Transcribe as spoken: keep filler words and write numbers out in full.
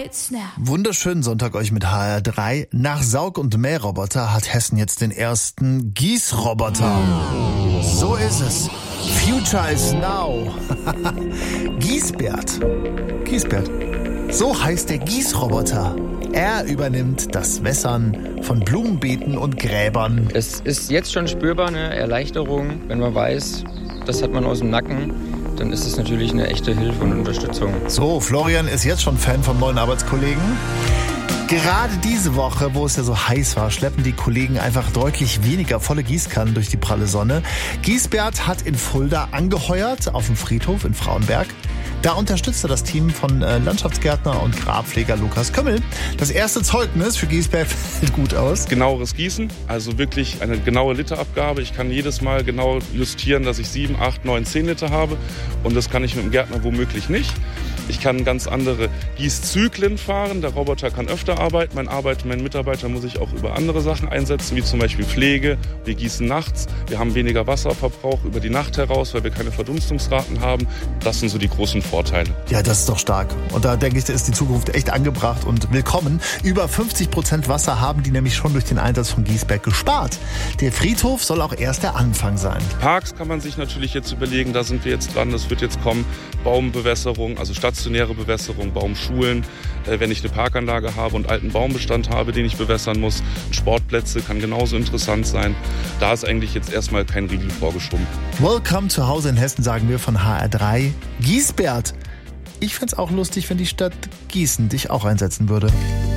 right snap. Wunderschönen Sonntag euch mit H R drei. Nach Saug- und Mähroboter hat Hessen jetzt den ersten Gießroboter. So ist es. Future is now. Gießbert. Gießbert. So heißt der Gießroboter. Er übernimmt das Wässern von Blumenbeeten und Gräbern. Es ist jetzt schon spürbar eine Erleichterung, wenn man weiß, das hat man aus dem Nacken. Dann ist es natürlich eine echte Hilfe und Unterstützung. So, Florian ist jetzt schon Fan vom neuen Arbeitskollegen. Gerade diese Woche, wo es ja so heiß war, schleppen die Kollegen einfach deutlich weniger volle Gießkannen durch die pralle Sonne. Gießbert hat in Fulda angeheuert, auf dem Friedhof in Frauenberg. Da unterstützte das Team von äh, Landschaftsgärtner und Grabpfleger Lukas Kümmel. Das erste Zeugnis für Gießbert fällt gut aus. Genaueres Gießen, also wirklich eine genaue Literabgabe. Ich kann jedes Mal genau justieren, dass ich sieben, acht, neun, zehn Liter habe. Und das kann ich mit dem Gärtner womöglich nicht. Ich kann ganz andere Gießzyklen fahren. Der Roboter kann öfter arbeiten. Mein Arbeiter, mein Mitarbeiter muss ich auch über andere Sachen einsetzen, wie zum Beispiel Pflege. Wir gießen nachts. Wir haben weniger Wasserverbrauch über die Nacht heraus, weil wir keine Verdunstungsraten haben. Das sind so die großen Vorteile. Ja, das ist doch stark. Und da denke ich, da ist die Zukunft echt angebracht und willkommen. Über fünfzig Prozent Wasser haben die nämlich schon durch den Einsatz von Gießbert gespart. Der Friedhof soll auch erst der Anfang sein. Parks kann man sich natürlich jetzt überlegen, da sind wir jetzt dran, das wird jetzt kommen. Baumbewässerung, also stationäre Bewässerung, Baumschulen. Äh, wenn ich eine Parkanlage habe und alten Baumbestand habe, den ich bewässern muss. Sportplätze kann genauso interessant sein. Da ist eigentlich jetzt erstmal kein Riegel vorgeschoben. Welcome zu Hause in Hessen, sagen wir von H R drei. Gießbert. Ich find's auch lustig, wenn die Stadt Gießen dich auch einsetzen würde.